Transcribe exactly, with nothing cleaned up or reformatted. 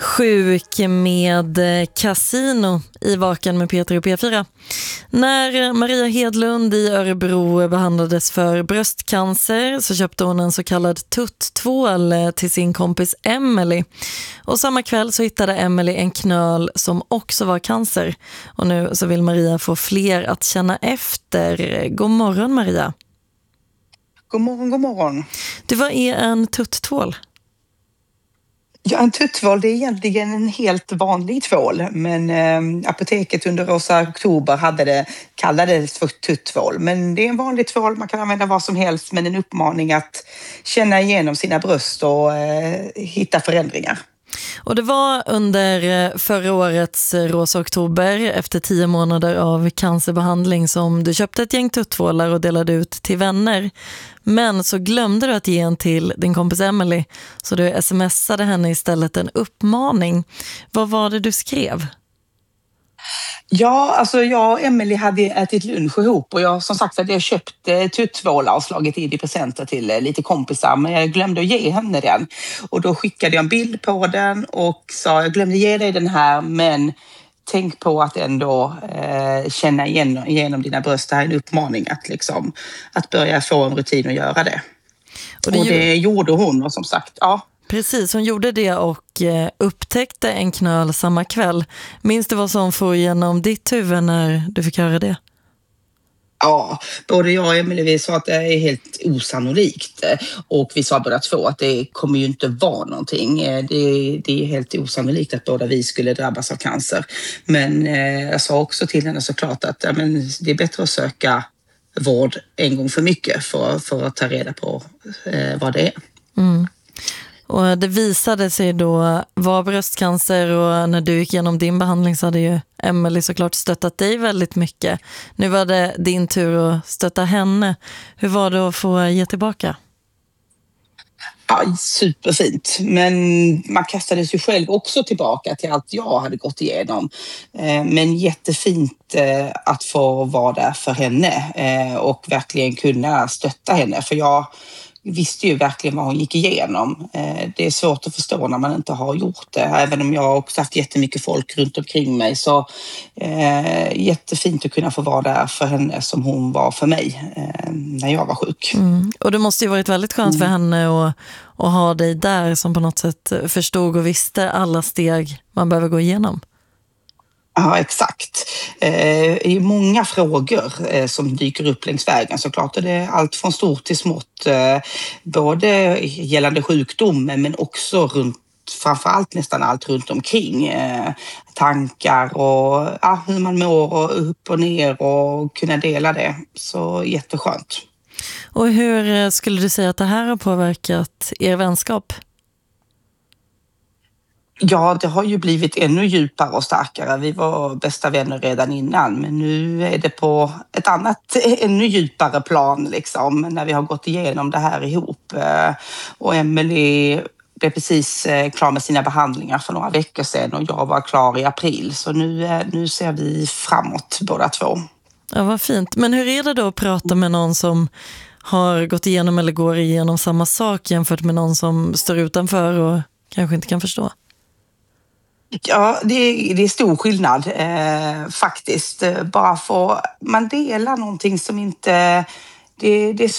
Sjuk med Casino i Vaken med Peter och P fyra. När Maria Hedlund i Örebro behandlades för bröstcancer så köpte hon en så kallad tutt-tvål till sin kompis Emily. Och samma kväll så hittade Emily en knöl som också var cancer. Och nu så vill Maria få fler att känna efter. God morgon Maria. God morgon, god morgon. Du, vad är en tutt-tvål? Ja, en tutt-tvål det är egentligen en helt vanlig tvål, men eh, apoteket under Rosa Oktober hade det, kallade det för tutt-tvål. Men det är en vanlig tvål, man kan använda vad som helst, men en uppmaning att känna igenom sina bröst och eh, hitta förändringar. Och det var under förra årets Rosa Oktober, efter tio månader av cancerbehandling, som du köpte ett gäng tuttvålar och delade ut till vänner. Men så glömde du att ge en till din kompis Emily, så du smsade henne istället en uppmaning. Vad var det du skrev? Ja, alltså jag och Emily hade ätit lunch ihop och jag som sagt hade jag köpt eh, tuttvålar och slagit in i presenter till eh, lite kompisar, men jag glömde att ge henne den. Och då skickade jag en bild på den och sa jag glömde ge dig den här, men tänk på att ändå eh, känna igenom, igenom dina bröst. Det här är en uppmaning att, liksom, att börja få en rutin och göra det. Och det, och det gjorde hon och som sagt, ja. Precis, hon gjorde det och upptäckte en knöl samma kväll. Minns du vad som får igenom ditt huvud när du fick höra det? Ja, både jag och Emily vi sa att det är helt osannolikt. Och vi sa båda två att det kommer ju inte vara någonting. Det, det är helt osannolikt att båda vi skulle drabbas av cancer. Men eh, jag sa också till henne såklart att ja, men det är bättre att söka vård en gång för mycket för, för att ta reda på eh, vad det är. Mm. Och det visade sig då vara bröstcancer, och när du gick igenom din behandling så hade ju Emily såklart stöttat dig väldigt mycket. Nu var det din tur att stötta henne. Hur var det att få ge tillbaka? Ja, superfint. Men man kastades ju själv också tillbaka till allt jag hade gått igenom. Men jättefint att få vara där för henne och verkligen kunna stötta henne. För jag visste ju verkligen vad hon gick igenom. Det är svårt att förstå när man inte har gjort det. Även om jag också haft jättemycket folk runt omkring mig, så eh, jättefint att kunna få vara där för henne som hon var för mig eh, när jag var sjuk. Mm. Och det måste ju varit väldigt skönt för mm. henne att, att ha dig där som på något sätt förstod och visste alla steg man behöver gå igenom. Ja, exakt. Det är många frågor som dyker upp längs vägen såklart. Det är allt från stort till smått. Både gällande sjukdomen men också runt, framförallt nästan allt runt omkring. Tankar och ja, hur man mår och upp och ner och kunna dela det. Så jätteskönt. Och hur skulle du säga att det här har påverkat er vänskap? Ja, det har ju blivit ännu djupare och starkare. Vi var bästa vänner redan innan, men nu är det på ett annat, ännu djupare plan liksom, när vi har gått igenom det här ihop. Och Emily blev precis klar med sina behandlingar för några veckor sedan och jag var klar i april. Så nu, nu ser vi framåt båda två. Ja, vad fint. Men hur är det då att prata med någon som har gått igenom eller går igenom samma sak jämfört med någon som står utanför och kanske inte kan förstå? Ja, det är, det är stor skillnad eh, faktiskt. Bara för man delar någonting som inte... Det, det är